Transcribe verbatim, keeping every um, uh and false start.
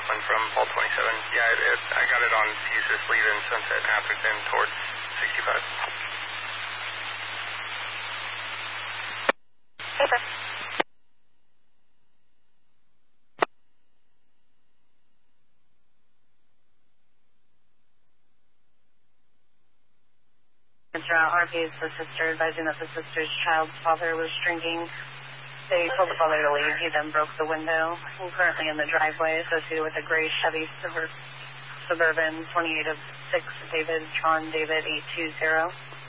Laughlin from Vault twenty-seven. Yeah, it, it, I got it on Fusus leaving Sunset Atherton towards sixty-five. Paper. R P is the sister, advising that the sister's child's father was drinking. They told the father to leave. He then broke the window. I'm currently in the driveway associated with a gray Chevy Suburban twenty-eight of six David, Tron David eight two zero.